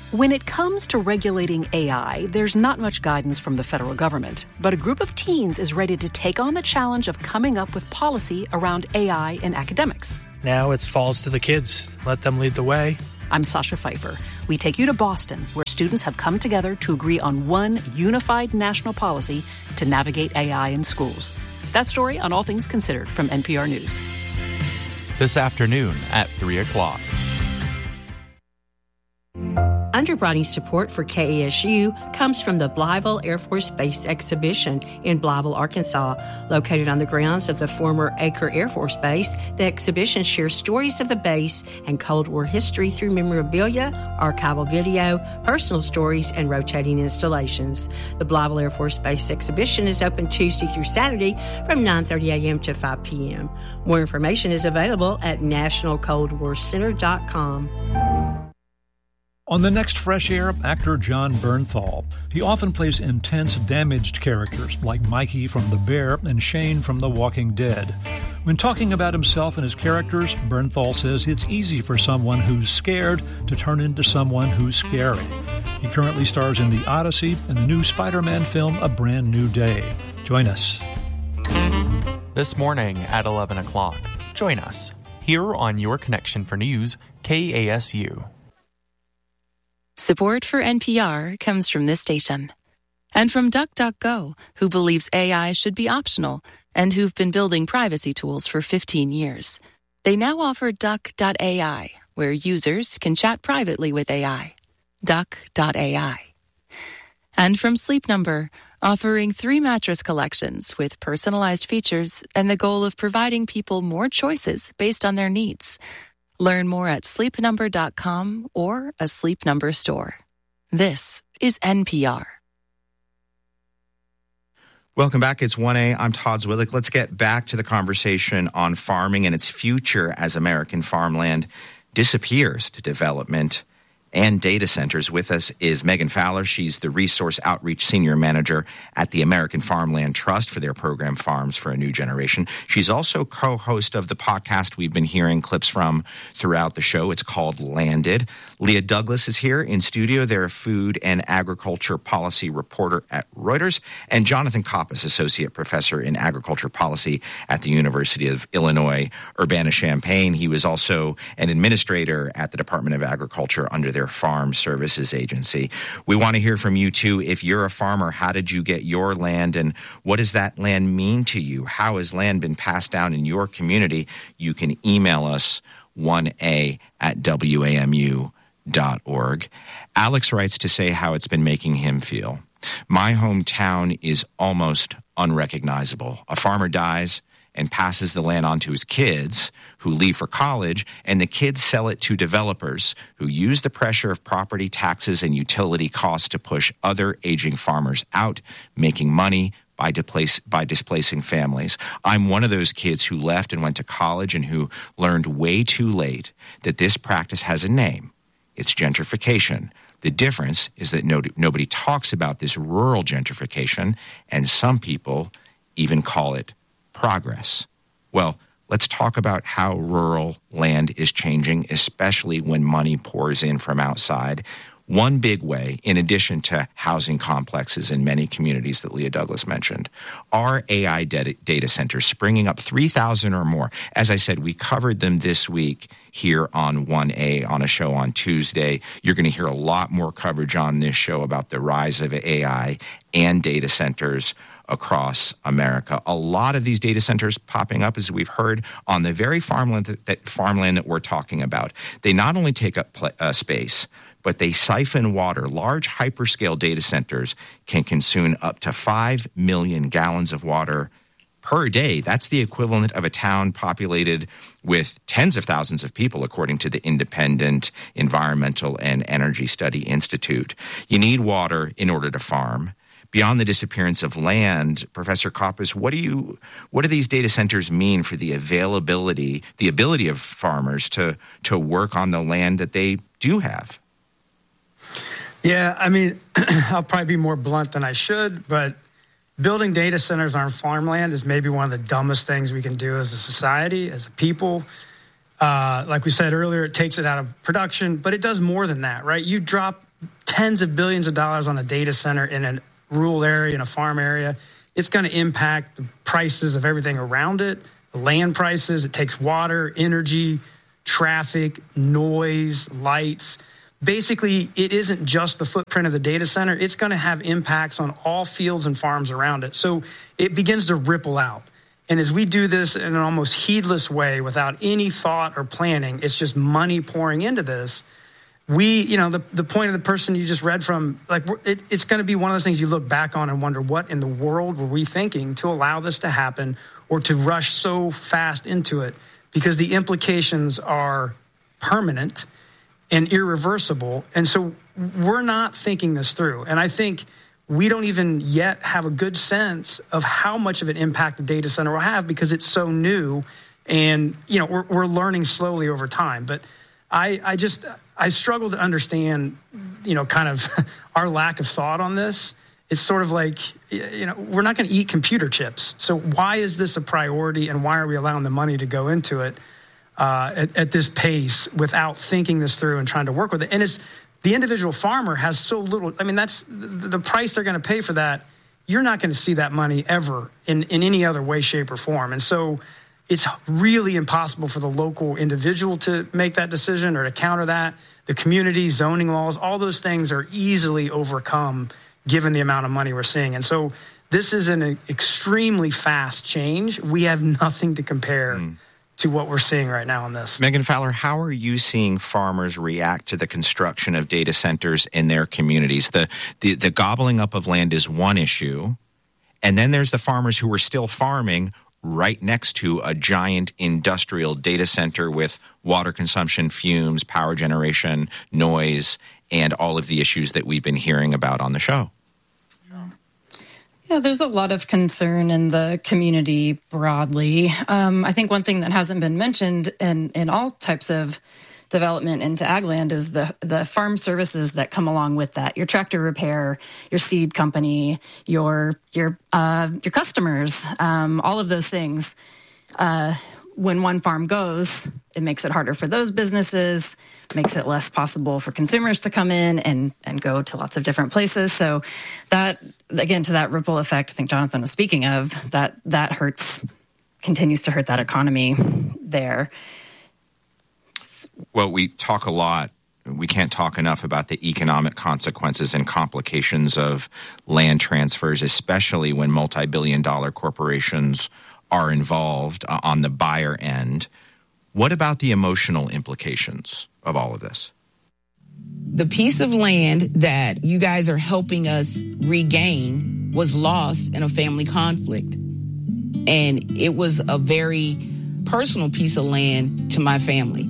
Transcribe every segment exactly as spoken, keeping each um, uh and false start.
When it comes to regulating A I, there's not much guidance from the federal government, but a group of teens is ready to take on the challenge of coming up with policy around A I in academics. Now it falls to the kids. Let them lead the way. I'm Sasha Pfeiffer. We take you to Boston, where students have come together to agree on one unified national policy to navigate A I in schools. That story on All Things Considered from N P R News. This afternoon at three o'clock. Underwriting support for K A S U comes from the Blytheville Air Force Base Exhibition in Blytheville, Arkansas. Located on the grounds of the former Acre Air Force Base, the exhibition shares stories of the base and Cold War history through memorabilia, archival video, personal stories, and rotating installations. The Blytheville Air Force Base Exhibition is open Tuesday through Saturday from nine thirty a.m. to five p.m. More information is available at national cold war center dot com. On the next Fresh Air, actor Jon Bernthal. He often plays intense, damaged characters like Mikey from The Bear and Shane from The Walking Dead. When talking about himself and his characters, Bernthal says it's easy for someone who's scared to turn into someone who's scary. He currently stars in The Odyssey and the new Spider-Man film A Brand New Day. Join us. This morning at eleven o'clock. Join us here on Your Connection for News, K A S U. Support for N P R comes from this station. And from DuckDuckGo, who believes A I should be optional and who've been building privacy tools for fifteen years. They now offer Duck dot A I, where users can chat privately with A I. Duck dot A I. And from Sleep Number, offering three mattress collections with personalized features and the goal of providing people more choices based on their needs. Learn more at sleep number dot com or a Sleep Number store. This is N P R. Welcome back. It's one A. I'm Todd Zwillick. Let's get back to the conversation on farming and its future as American farmland disappears to development and data centers. With us is Megan Fowler. She's the Resource Outreach Senior Manager at the American Farmland Trust for their program Farms for a New Generation. She's also co-host of the podcast we've been hearing clips from throughout the show. It's called Landed. Leah Douglas is here in studio. They're a food and agriculture policy reporter at Reuters. And Jonathan Koppas, Associate Professor in Agriculture Policy at the University of Illinois, Urbana-Champaign. He was also an administrator at the Department of Agriculture under their Farm Services Agency. We want to hear from you, too. If you're a farmer, how did you get your land, and what does that land mean to you? How has land been passed down in your community? You can email us one A at W A M U dot org. Alex writes to say how it's been making him feel. My hometown is almost unrecognizable. A farmer dies and passes the land on to his kids, who leave for college, and the kids sell it to developers who use the pressure of property taxes and utility costs to push other aging farmers out, making money by, displace, by displacing families. I'm one of those kids who left and went to college and who learned way too late that this practice has a name. It's gentrification. The difference is that no, nobody talks about this rural gentrification, and some people even call it progress. Well, let's talk about how rural land is changing, especially when money pours in from outside. One big way, in addition to housing complexes in many communities that Leah Douglas mentioned, are A I data, data centers springing up, three thousand or more. As I said, we covered them this week here on one A on a show on Tuesday. You're going to hear a lot more coverage on this show about the rise of A I and data centers across America. A lot of these data centers popping up, as we've heard, on the very farmland that, that farmland that we're talking about. They not only take up pl- uh, space, but they siphon water. Large hyperscale data centers can consume up to five million gallons of water per day. That's the equivalent of a town populated with tens of thousands of people, according to the Independent Environmental and Energy Study Institute. You need water in order to farm. Beyond the disappearance of land, Professor Koppas, what do you, what do these data centers mean for the availability, the ability of farmers to to work on the land that they do have? Yeah, I mean, I'll probably be more blunt than I should, but building data centers on farmland is maybe one of the dumbest things we can do as a society, as a people. Uh, like we said earlier, it takes it out of production, but it does more than that, right? You drop tens of billions of dollars on a data center in a rural area, in a farm area. It's going to impact the prices of everything around it, the land prices. It takes water, energy, traffic, noise, lights. Basically, it isn't just the footprint of the data center. It's going to have impacts on all fields and farms around it. So it begins to ripple out. And as we do this in an almost heedless way without any thought or planning, it's just money pouring into this. We, you know, the, the point of the person you just read from, like, it, it's going to be one of those things you look back on and wonder, what in the world were we thinking to allow this to happen or to rush so fast into it? Because the implications are permanent and irreversible. And so we're not thinking this through. And I think we don't even yet have a good sense of how much of an impact the data center will have because it's so new. And, you know, we're, we're learning slowly over time. But I, I just, I struggle to understand, you know, kind of our lack of thought on this. It's sort of like, you know, we're not going to eat computer chips. So why is this a priority and why are we allowing the money to go into it? Uh, at, at this pace without thinking this through and trying to work with it. And it's the individual farmer has so little. I mean, that's the, the price they're going to pay for that. You're not going to see that money ever in, in any other way, shape, or form. And so it's really impossible for the local individual to make that decision or to counter that. The community, zoning laws, all those things are easily overcome given the amount of money we're seeing. And so this is an extremely fast change. We have nothing to compare mm. to what we're seeing right now on this. Megan Fowler, how are you seeing farmers react to the construction of data centers in their communities? The, the the gobbling up of land is one issue, and then there's the farmers who are still farming right next to a giant industrial data center with water consumption, fumes, power generation, noise, and all of the issues that we've been hearing about on the show. Yeah, there's a lot of concern in the community broadly. Um, I think one thing that hasn't been mentioned in, in all types of development into ag land is the the farm services that come along with that. Your tractor repair, your seed company, your your uh, your customers, um, all of those things. Uh, when one farm goes, it makes it harder for those businesses, makes it less possible for consumers to come in and, and go to lots of different places. So that, again, to that ripple effect I think Jonathan was speaking of, that that hurts, continues to hurt that economy there. Well, we talk a lot. We can't talk enough about the economic consequences and complications of land transfers, especially when multi-billion dollar corporations are involved uh, on the buyer end. What about the emotional implications of all of this? The piece of land that you guys are helping us regain was lost in a family conflict. And it was a very personal piece of land to my family.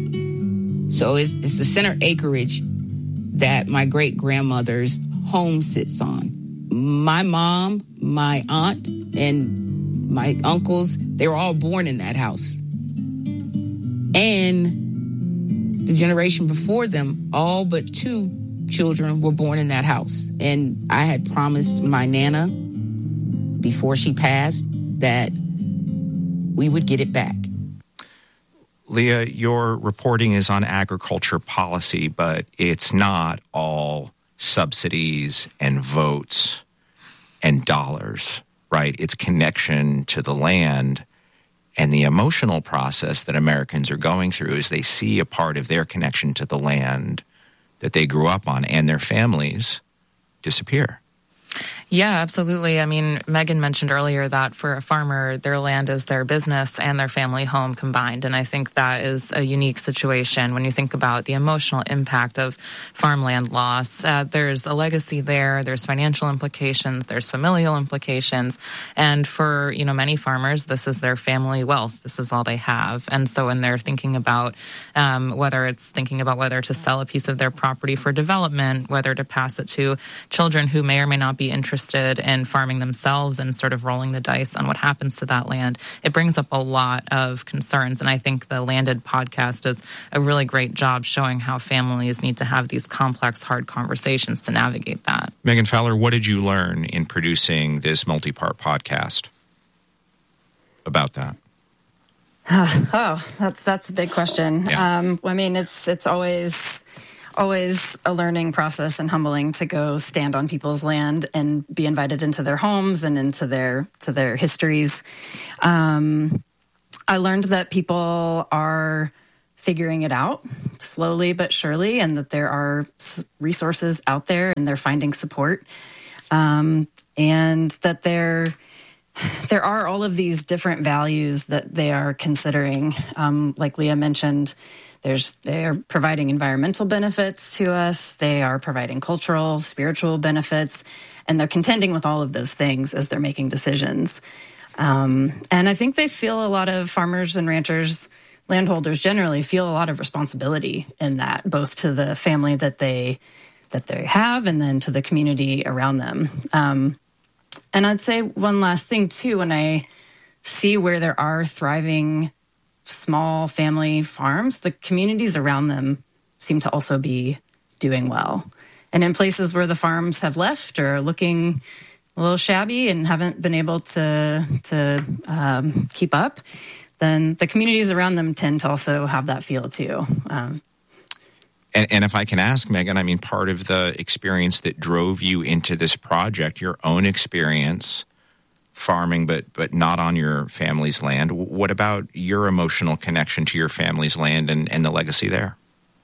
So it's, it's the center acreage that my great-grandmother's home sits on. My mom, my aunt, and my uncles, they were all born in that house. And the generation before them, all but two children were born in that house. And I had promised my Nana before she passed that we would get it back. Leah, your reporting is on agriculture policy, but it's not all subsidies and votes and dollars, right? It's connection to the land and the emotional process that Americans are going through as they see a part of their connection to the land that they grew up on and their families disappear. Yeah, absolutely. I mean, Megan mentioned earlier that for a farmer, their land is their business and their family home combined. And I think that is a unique situation when you think about the emotional impact of farmland loss. Uh, there's a legacy there. There's financial implications. There's familial implications. And for, you know, many farmers, this is their family wealth. This is all they have. And so when they're thinking about um, whether it's thinking about whether to sell a piece of their property for development, whether to pass it to children who may or may not be interested in farming themselves and sort of rolling the dice on what happens to that land, it brings up a lot of concerns. And I think the Landed podcast does a really great job showing how families need to have these complex, hard conversations to navigate that. Megan Fowler, what did you learn in producing this multi-part podcast about that? Oh, that's that's a big question. Yeah. Um, I mean, it's it's always always a learning process and humbling to go stand on people's land and be invited into their homes and into their to their histories. Um, I learned that people are figuring it out slowly but surely, and that there are resources out there and they're finding support, um, and that there there are all of these different values that they are considering. Um, like Leah mentioned, there's they are providing environmental benefits to us. They are providing cultural, spiritual benefits, and they're contending with all of those things as they're making decisions. Um, and I think they feel a lot of farmers and ranchers, landholders generally feel a lot of responsibility in that, both to the family that they that they have and then to the community around them. Um, and I'd say one last thing too, when I see where there are thriving small family farms, the communities around them seem to also be doing well. And in places where the farms have left or are looking a little shabby and haven't been able to to um, keep up, then the communities around them tend to also have that feel too. Um, and, and if I can ask, Megan, I mean, part of the experience that drove you into this project, your own experience farming, but but not on your family's land. What about your emotional connection to your family's land and, and the legacy there?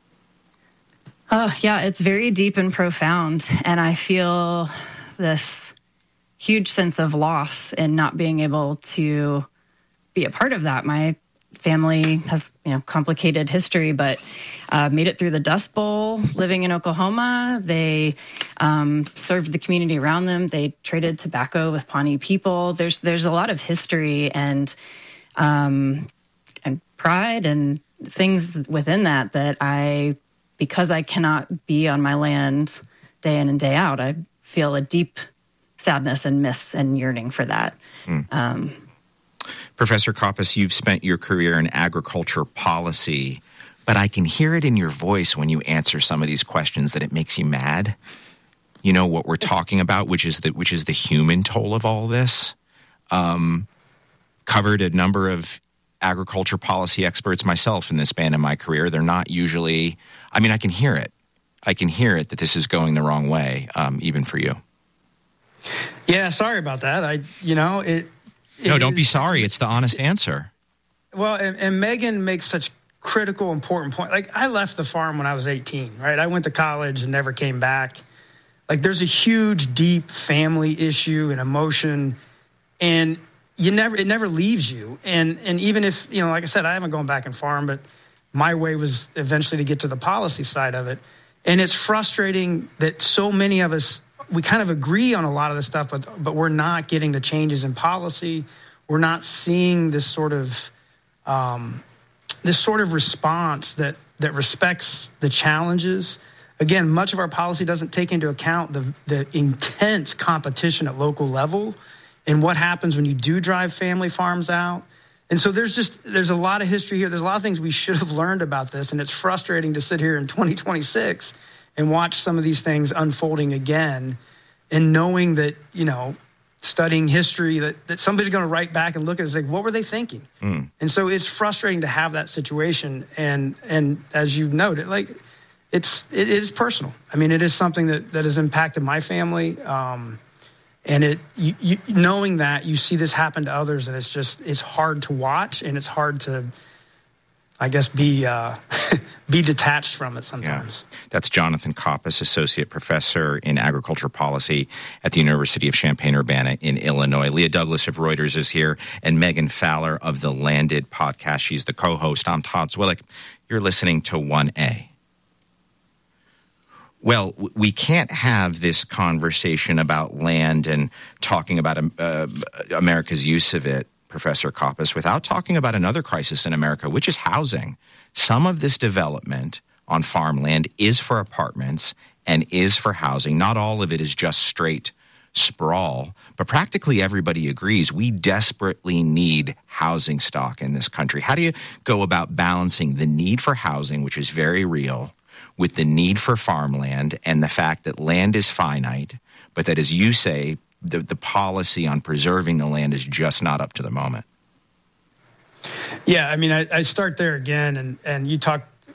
Oh, yeah, it's very deep and profound. And I feel this huge sense of loss in not being able to be a part of that. My family has, you know, complicated history, but uh, made it through the Dust Bowl living in Oklahoma. They um, served the community around them. They traded tobacco with Pawnee people. There's there's a lot of history and um, and pride and things within that that I, because I cannot be on my land day in and day out, I feel a deep sadness and miss and yearning for that. Mm. Um, Professor Koppas, you've spent your career in agriculture policy, but I can hear it in your voice when you answer some of these questions that it makes you mad. You know what we're talking about, which is the, which is the human toll of all this. Um, covered a number of agriculture policy experts myself in the span of my career. They're not usually, I mean, I can hear it. I can hear it that this is going the wrong way, um, even for you. Yeah, sorry about that. I, you know, it. it no, don't is, be sorry. It's the honest answer. Well, and, and Megan makes such critical, important point. Like, I left the farm when I was eighteen, right? I went to college and never came back. Like, there's a huge, deep family issue and emotion, and you never, it never leaves you. And and even if, you know, like I said, I haven't gone back and farm, but my way was eventually to get to the policy side of it. And it's frustrating that so many of us, we kind of agree on a lot of this stuff, but but we're not getting the changes in policy. We're not seeing this sort of um, this sort of response that that respects the challenges. Again, much of our policy doesn't take into account the the intense competition at local level and what happens when you do drive family farms out. And so there's just there's a lot of history here. There's a lot of things we should have learned about this, and it's frustrating to sit here in twenty twenty-six and watch some of these things unfolding again, and knowing that, you know, studying history, that, that somebody's going to write back and look at it and say, what were they thinking? Mm. And so it's frustrating to have that situation. And and as you noted, like, it's it is personal. I mean, it is something that, that has impacted my family. Um, and it you, you, knowing that, you see this happen to others, and it's just, it's hard to watch, and it's hard to, I guess, be uh, be detached from it sometimes. Yeah. That's Jonathan Koppas, Associate Professor in Agriculture Policy at the University of Champaign-Urbana in Illinois. Leah Douglas of Reuters is here, and Megan Fowler of the Landed podcast. She's the co-host. I'm Todd Zwillich. You're listening to one A. Well, we can't have this conversation about land and talking about uh, America's use of it, Professor Koppas, without talking about another crisis in America, which is housing. Some of this development on farmland is for apartments and is for housing. Not all of it is just straight sprawl, but practically everybody agrees we desperately need housing stock in this country. How do you go about balancing the need for housing, which is very real, with the need for farmland and the fact that land is finite, but that, as you say, the, the policy on preserving the land is just not up to the moment? Yeah, I mean, I, I start there again, and, and you talk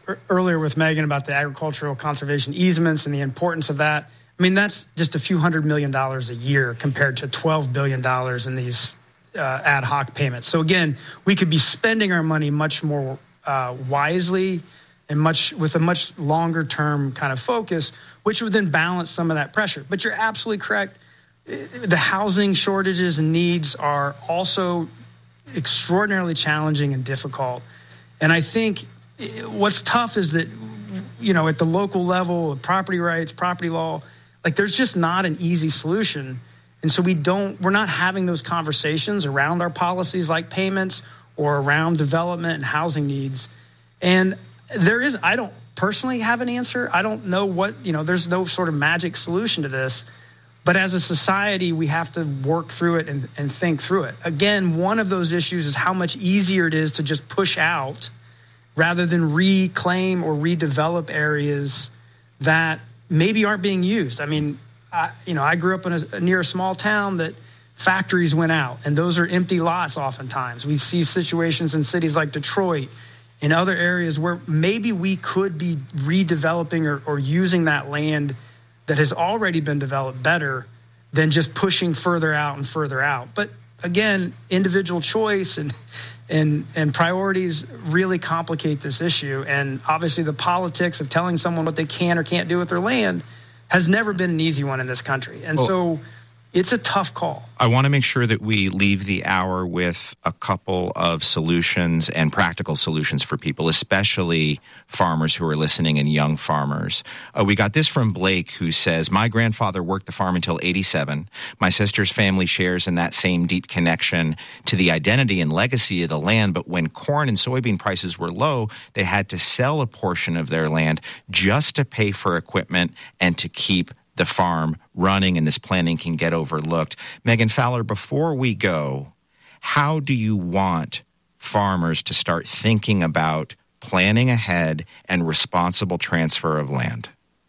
earlier with Megan about the agricultural conservation easements and the importance of that. I mean, that's just a few hundred million dollars a year compared to twelve billion dollars in these uh, ad hoc payments. So again, we could be spending our money much more uh, wisely and much with a much longer term kind of focus, which would then balance some of that pressure. But you're absolutely correct. The housing shortages and needs are also extraordinarily challenging and difficult. And I think what's tough is that, you know, at the local level, property rights, property law, like there's just not an easy solution. And so we don't, we're not having those conversations around our policies like payments or around development and housing needs. And there is, I don't personally have an answer. I don't know what, you know, there's no sort of magic solution to this. But as a society, we have to work through it and, and think through it. Again, one of those issues is how much easier it is to just push out rather than reclaim or redevelop areas that maybe aren't being used. I mean, I, you know, I grew up in a, near a small town that factories went out, and those are empty lots oftentimes. We see situations in cities like Detroit, in other areas where maybe we could be redeveloping or, or using that land that has already been developed better than just pushing further out and further out. But again, individual choice and and and priorities really complicate this issue. And obviously the politics of telling someone what they can or can't do with their land has never been an easy one in this country. And well, so it's a tough call. I want to make sure that we leave the hour with a couple of solutions and practical solutions for people, especially farmers who are listening and young farmers. Uh, we got this from Blake, who says, my grandfather worked the farm until eighty-seven. My sister's family shares in that same deep connection to the identity and legacy of the land. But when corn and soybean prices were low, they had to sell a portion of their land just to pay for equipment and to keep the farm running, and this planning can get overlooked. Megan Fowler, before we go, how do you want farmers to start thinking about planning ahead and responsible transfer of land?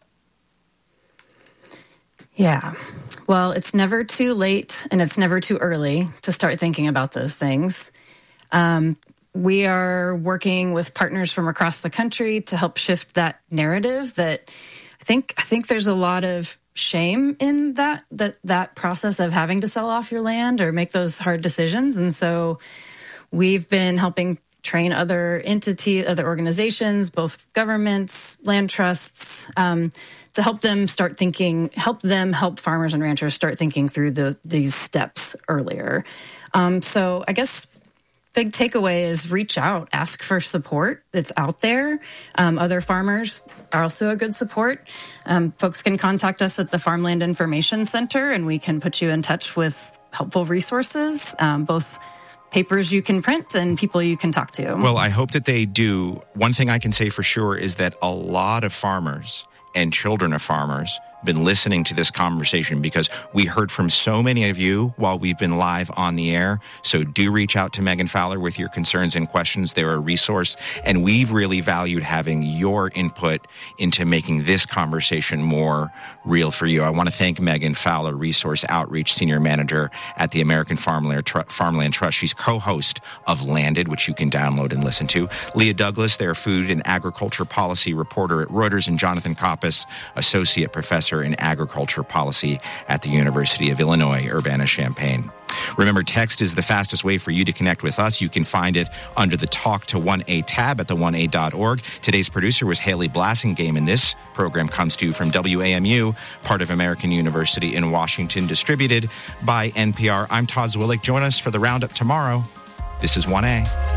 Yeah. Well, it's never too late and it's never too early to start thinking about those things. Um, we are working with partners from across the country to help shift that narrative that I think I think there's a lot of shame in that that that process of having to sell off your land or make those hard decisions. And so we've been helping train other entities, other organizations, both governments, land trusts, um, to help them start thinking, help them help farmers and ranchers start thinking through the these steps earlier. Um, so I guess big takeaway is reach out, ask for support that's out there. Um, other farmers are also a good support. Um, folks can contact us at the Farmland Information Center, and we can put you in touch with helpful resources, um, both papers you can print and people you can talk to. Well, I hope that they do. One thing I can say for sure is that a lot of farmers and children of farmers been listening to this conversation because we heard from so many of you while we've been live on the air. So do reach out to Megan Fowler with your concerns and questions. They're a resource, and we've really valued having your input into making this conversation more real for you. I want to thank Megan Fowler, Resource Outreach Senior Manager at the American Farmland, Tr- Farmland Trust. She's co-host of Landed, which you can download and listen to. Leah Douglas, their food and agriculture policy reporter at Reuters, and Jonathan Koppas, Associate Professor in Agriculture Policy at the University of Illinois, Urbana-Champaign. Remember, text is the fastest way for you to connect with us. You can find it under the Talk to one A tab at the one a dot org. Today's producer was Haley Blassingame, and this program comes to you from W A M U, part of American University in Washington, distributed by N P R. I'm Todd Zwillich. Join us for the Roundup tomorrow. This is one A.